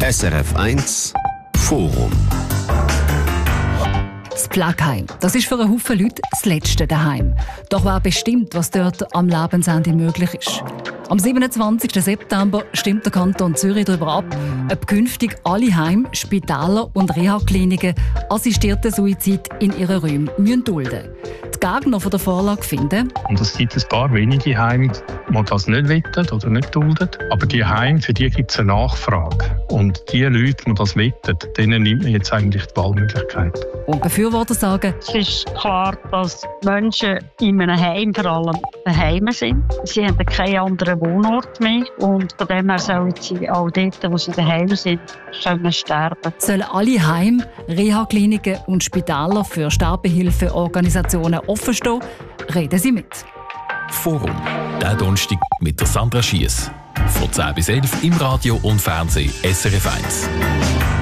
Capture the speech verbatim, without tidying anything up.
S R F eins Forum. Das Pflegeheim, das ist für einen Haufen Leute das letzte daheim. Doch wer bestimmt, was dort am Lebensende möglich ist? Am siebenundzwanzigsten September stimmt der Kanton Zürich darüber ab, ob künftig alle Heime, Spitäler und Reha-Kliniken assistierten Suizid in ihren Räumen müssen dulden. Die Gegner von der Vorlage finden, und es gibt ein paar wenige Heime, die das nicht wollen oder nicht dulden. Aber die Heime, für die gibt es eine Nachfrage. Und die Leute, die das wollen, denen nimmt man jetzt eigentlich die Wahlmöglichkeit. Und Befürworter sagen, es ist klar, dass Menschen in einem Heim vor allem daheim sind. Sie haben keinen anderen Wohnort mehr. Und von dem her sollen sie auch dort, wo sie daheim sind, können sterben. Sollen alle Heime, Reha-Kliniken und Spitäler für Sterbehilfeorganisationen offenstehen? Reden Sie mit. Forum, der Donnerstag mit der Sandra Schiess. Von zehn bis elf im Radio und Fernsehen S R F eins.